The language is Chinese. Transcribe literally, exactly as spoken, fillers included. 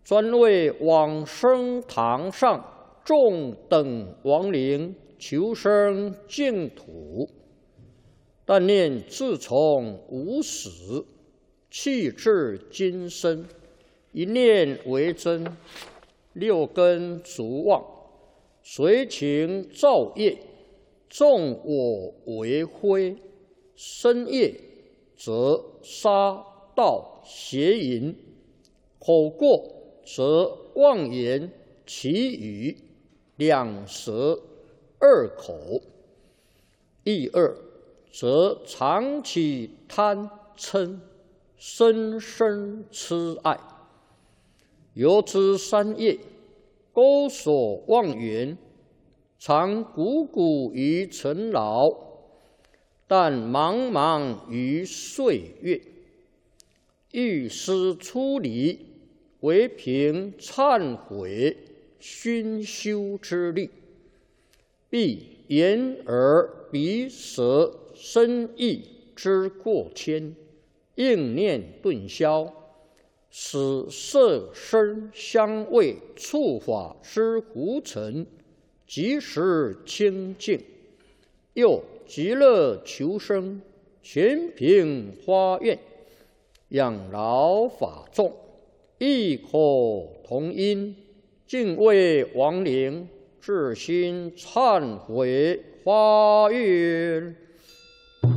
专为往生堂上众等亡灵求生净土。但念自从无始，气至今生，一念为真，六根逐妄，随情造业，纵我为非，身业则杀盗邪淫，口过则妄言绮语，两舌二口，意二则常起贪嗔，深深痴爱。由之三业，钩锁妄缘，常汩汩于尘劳，但茫茫于岁月。欲思出离，唯凭忏悔熏修之力，必眼耳鼻舌身意之过愆，应念顿消，使色声香味触法之浮尘即时清净。又极乐求生，全凭发愿，养老法众，异口同音，敬畏亡灵，至心忏悔发愿。